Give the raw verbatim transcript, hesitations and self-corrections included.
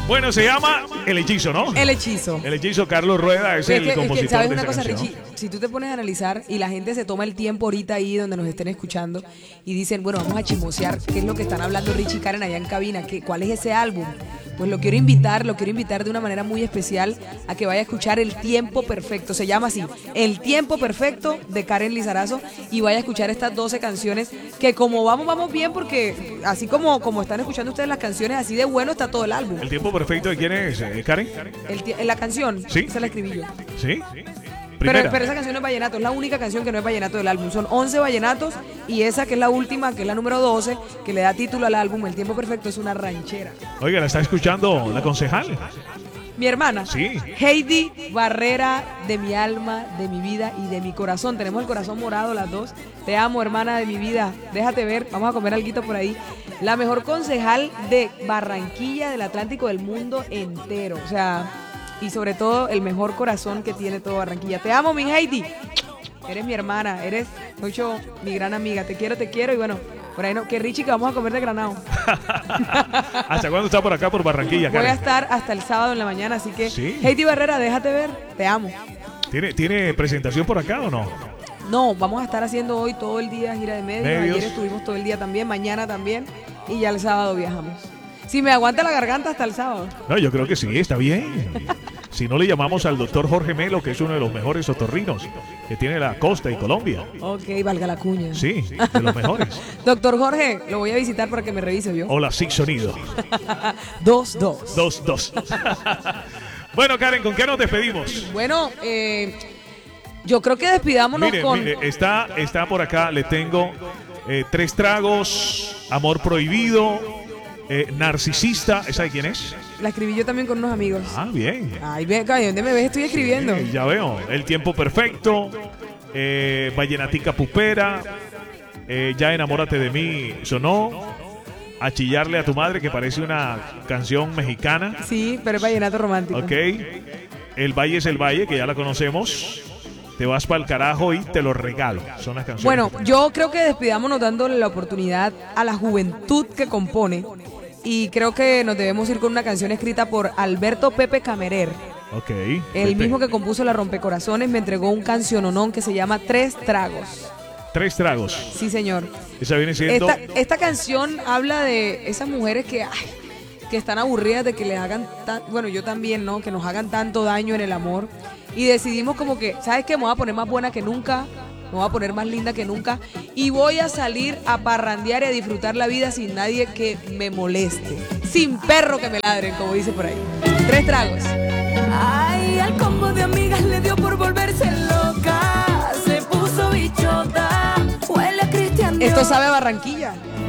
Bueno, se llama El Hechizo, ¿no? El Hechizo. El Hechizo, Carlos Rueda es Pero el es que, compositor es que, ¿sabes de una esa cosa, canción. Richie? Si tú te pones a analizar y la gente se toma el tiempo ahorita ahí donde nos estén escuchando y dicen, bueno, vamos a chismosear qué es lo que están hablando Richie y Karen allá en cabina, qué, cuál es ese álbum. Pues lo quiero invitar, lo quiero invitar de una manera muy especial a que vaya a escuchar El Tiempo Perfecto. Se llama así, El Tiempo Perfecto de Karen Lizarazo, y vaya a escuchar estas doce canciones que como vamos, vamos bien, porque así como, como están escuchando ustedes las canciones, así de bueno está todo el álbum. ¿El Tiempo Perfecto de quién es, eh, Karen? El, la canción, ¿Sí? se la escribí yo. ¿Sí? Pero, pero esa canción no es vallenato, es la única canción que no es vallenato del álbum. Son once vallenatos y esa que es la última, que es la número doce, que le da título al álbum, El Tiempo Perfecto, es una ranchera. Oiga, ¿la está escuchando la concejal? Mi hermana. Sí. Heidi Barrera, de mi alma, de mi vida y de mi corazón. Tenemos el corazón morado las dos. Te amo, hermana de mi vida. Déjate ver, vamos a comer alguito por ahí. La mejor concejal de Barranquilla, del Atlántico, del mundo entero. O sea... y sobre todo el mejor corazón que tiene todo Barranquilla. Te amo, mi Heidi. Eres mi hermana, eres mucho mi gran amiga. Te quiero, te quiero. Y bueno, por ahí no, que Richie, que vamos a comer de granado. ¿Hasta cuándo está por acá, por Barranquilla, Karen? Voy a estar hasta el sábado en la mañana, así que ¿Sí? Heidi Barrera, déjate ver. Te amo. ¿Tiene, ¿Tiene presentación por acá o no? No, vamos a estar haciendo hoy todo el día gira de medios. Medios. Ayer estuvimos todo el día también, mañana también. Y ya el sábado viajamos. Si me aguanta la garganta hasta el sábado. No, yo creo que sí, está bien. Si no, le llamamos al doctor Jorge Melo, que es uno de los mejores otorrinos que tiene la costa y Colombia. Ok, valga la cuña. Sí, de los mejores. Doctor Jorge, lo voy a visitar para que me revise, ¿vio? Hola, Six Sonido. Dos, dos. Dos, dos. Bueno, Karen, ¿con qué nos despedimos? Bueno, eh, yo creo que despidámonos Mire, con... mire, está, está por acá, le tengo eh, Tres Tragos, Amor Prohibido, eh, Narcisista. ¿Esa de quién es? La escribí yo también con unos amigos. Ah, bien. Ay, ve acá, ¿dónde me ves? Estoy escribiendo. Sí, ya veo. El Tiempo Perfecto, eh, Vallenatica Pupera, eh, Ya Enamórate de Mí sonó, A Chillarle a tu Madre, que parece una canción mexicana. Sí, pero es vallenato romántico. Ok. El Valle es el Valle, que ya la conocemos. Te vas para el carajo y te lo regalo. Son las canciones. Bueno, yo creo que despidámonos dándole la oportunidad a la juventud que compone. Y creo que nos debemos ir con una canción escrita por Alberto Pepe Camerer. Ok. El Pepe. mismo que compuso La Rompecorazones, me entregó un canciononón que se llama Tres Tragos. Tres Tragos. Sí, señor. Esa viene siendo... Esta, esta canción habla de esas mujeres que, ay, que están aburridas de que les hagan, tan, bueno, yo también, ¿no? Que nos hagan tanto daño en el amor. Y decidimos como que, ¿sabes qué? Me voy a poner más buena que nunca, me voy a poner más linda que nunca y voy a salir a parrandear y a disfrutar la vida sin nadie que me moleste, sin perro que me ladren, como dice por ahí. Tres Tragos. Ay, al combo de amigas le dio por volverse loca, se puso bichota, huele a Cristian Dior. Esto sabe a Barranquilla.